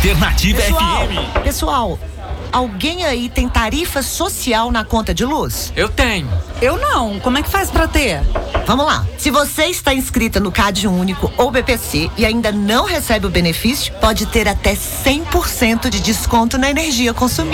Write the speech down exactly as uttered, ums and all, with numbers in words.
Alternativa Pessoal, F M. pessoal, alguém aí tem tarifa social na conta de luz? Eu tenho. Eu não. Como é que faz pra ter? Vamos lá. Se você está inscrita no Cade Único ou B P C e ainda não recebe o benefício, pode ter até cem por cento de desconto na energia consumida.